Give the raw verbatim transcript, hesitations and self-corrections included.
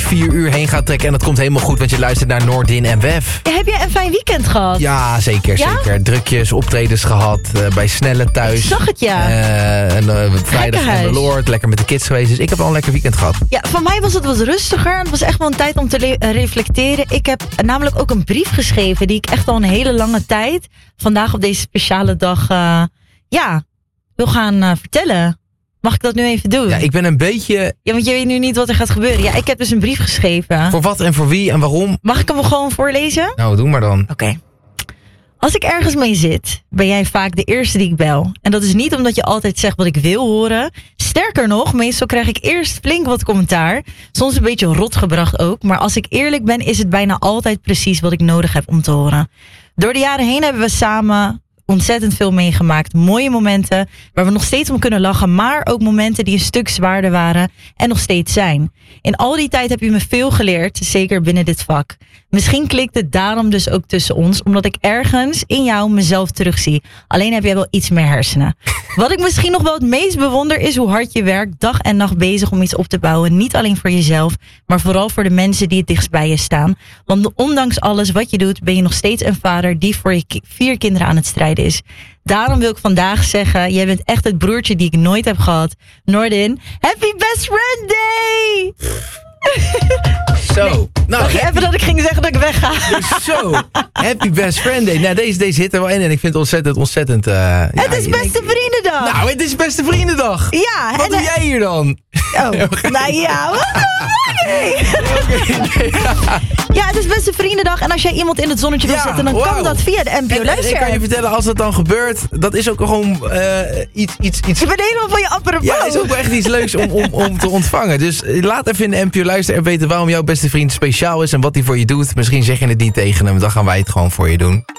vier uur heen gaat trekken. En dat komt helemaal goed, want je luistert naar Noordin en Wef. Ja, heb je een fijn weekend gehad? Ja, zeker, Ja? zeker. Drukjes, optredens gehad, uh, bij Snelle thuis. Ik zag het, ja. Uh, en uh, vrijdag Gekkenhuis. van de Lord, lekker met de kids geweest. Dus ik heb al een lekker weekend gehad. Ja, voor mij was het wat rustiger. Het was echt wel een tijd om te le- uh, reflecteren. Ik heb namelijk ook een brief geschreven die ik echt al een hele lange tijd vandaag op deze speciale dag uh, ja, wil gaan uh, vertellen. Mag ik dat nu even doen? Ja, ik ben een beetje... Ja, want je weet nu niet wat er gaat gebeuren. Ja, ik heb dus een brief geschreven. Voor wat en voor wie en waarom? Mag ik hem gewoon voorlezen? Nou, doe maar dan. Oké. Okay. Als ik ergens mee zit, ben jij vaak de eerste die ik bel. En dat is niet omdat je altijd zegt wat ik wil horen. Sterker nog, meestal krijg ik eerst flink wat commentaar. Soms een beetje rot gebracht ook. Maar als ik eerlijk ben, is het bijna altijd precies wat ik nodig heb om te horen. Door de jaren heen hebben we samen ontzettend veel meegemaakt. Mooie momenten waar we nog steeds om kunnen lachen. Maar ook momenten die een stuk zwaarder waren en nog steeds zijn. In al die tijd heb je me veel geleerd, zeker binnen dit vak. Misschien klikt het daarom dus ook tussen ons, omdat ik ergens in jou mezelf terugzie. Alleen heb jij wel iets meer hersenen. Wat ik misschien nog wel het meest bewonder is hoe hard je werkt, dag en nacht bezig om iets op te bouwen. Niet alleen voor jezelf, maar vooral voor de mensen die het dichtst bij je staan. Want ondanks alles wat je doet, ben je nog steeds een vader die voor je ki- vier kinderen aan het strijden is. Daarom wil ik vandaag zeggen, jij bent echt het broertje die ik nooit heb gehad. Noordin, Happy Best Friend Day! Zo. Nee, Nou, dacht je happy, even dat ik ging zeggen dat ik wegga? zo. Happy Best Friend Day. Nou, deze, deze zit er wel in en ik vind het ontzettend, ontzettend... Uh, ja, Het is beste ik- vriendendag! Nou, het is beste vriendendag. Ja, Wat en doe uh, jij hier dan? Oh, nou ja, wat nee. Ja, het is beste vriendendag. En als jij iemand in het zonnetje wil Ja, zetten, dan kan wauw. dat via de N P O En, en ik kan je Luister. vertellen, als dat dan gebeurt, dat is ook gewoon uh, iets, iets, iets... Je bent helemaal van je apropos. Ja, is ook wel echt iets leuks om, om, om te ontvangen. Dus laat even in de N P O Luister en weten waarom jouw beste vriend speciaal is en wat hij voor je doet. Misschien zeg je het niet tegen hem, dan gaan wij het gewoon voor je doen.